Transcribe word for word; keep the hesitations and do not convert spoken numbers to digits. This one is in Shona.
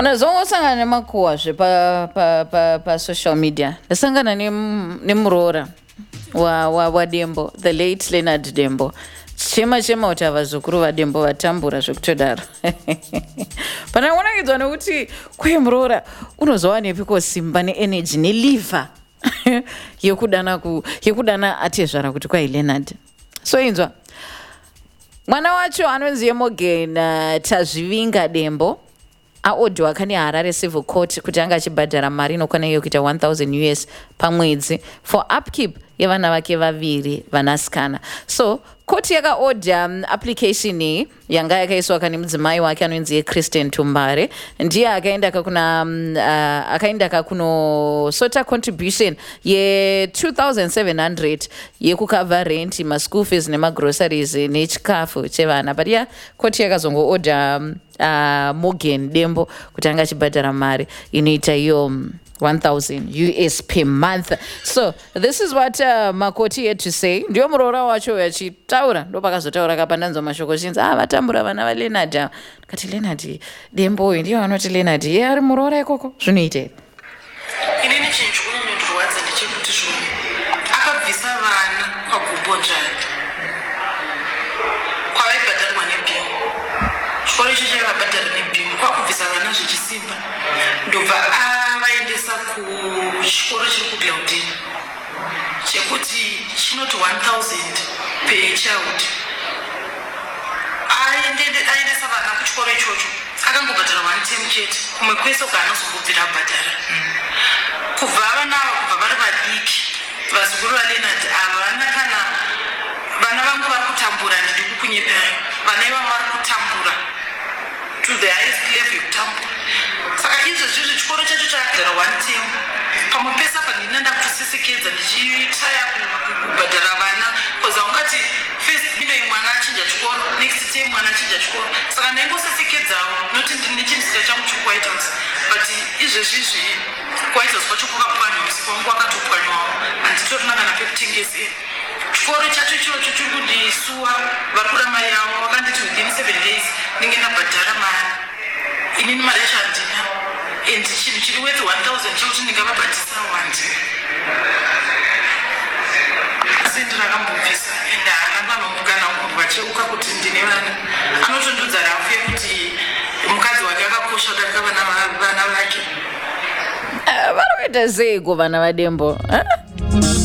unazongosangana nemakuwa zve pa pa pa pa social media. Ndasangana nemurora wa wa wa Dembo, the late Leonard Dembo. Chema chema kuti avazukuru vaDembo vatambura zvekutodaro. Pana unokidzwa nekuti kwemurora unozowanepiko simba neenergy neliver yekudana ku yekudana atezvara kuti kwai Leonard. So inzwa mwana wacho anonzi Morgan uh, Tazvivinga Dembo aodhiwa kane Harare Civil Court kuti anga achibhadhara mari inokwana iyo kuita one thousand U S pamwedzi for upkeep yevana vake vaviri vanasikana. So koti yakaodha um, application iyi yanga yakaiswa kane mudzimai wake anonzi Christian Tumbare, ndiye akaenda kakuna um, uh, akaenda kakuno sota contribution ye two thousand seven hundred yekukava rent, ma school fees nema groceries nechikafu chevana. But yeah, koti yakazongoodha um, uh, Morgan Dembo kuti anga achibhadhara mari inoita iyo um, one thousand U S per month. So this is what uh, Makoti had to say. Ndio murora wacho yachitaura ndo pakazotaura kapandanzo mashoko chinzi ah vatambura vana va Leonard. Kati Leonard Dembo ndio anoti Leonard ye ari murora ikoko zvinoite. Inini chinhu kunondorwadza ndechekuti zvino akabvisa vana pagubonjani kwavaibhadharwa nebhimu, chikoro icho chaivabhadhara nebhimu kwakubvisa vana zvichisimba ndobva avaendesa kuchikoro chiri kuglaudeni chekuti chinoti one thousand per child. Aendesa vana kuchikoro ichocho akangobhadhara one term chete, kumwe kwese ukaanozombobvira abhadhara. Kubva vana ava kubva vari vadiki vazukuru vaLeonard havana kana vana vangu vari kutambura, ndiri kukunyeperai vana ivavo vari kutambura to the highest level yekutambura. Saka izvezvizvi chikoro chacho chakagara one term pamwe pese apa ndinenda kutosesekedza ndichitaya kubhadhara vana because haungati first minoi mwana achinja chikoro next term mwana achinja chikoro. Saka ndaingosesekedzawo noti ndine chinhu sita changu chekuwhite house, but izvezvizvi kuwhite house kwacho kwakapwanywa, musipa wangu wakatopwanywawo, handitorina kana pekutengesera. Chikoro chacho ichocho chiri kundisuwa, vari kuda mari yavo, vakanditi within seven days ndinge ndabhadhara mari. Inini mari yacho handina, and chinhu chiri worth one thousand chokuti ndingavabhatisa wandi. Asi ndirakambobvisa and haana panomugana ukurwa cheuka kuti ndine vana. Anotondudza rafu yekuti mukadzi wake akakosha kudarika vana vake. Vari kuita sei ko vana vaDembo?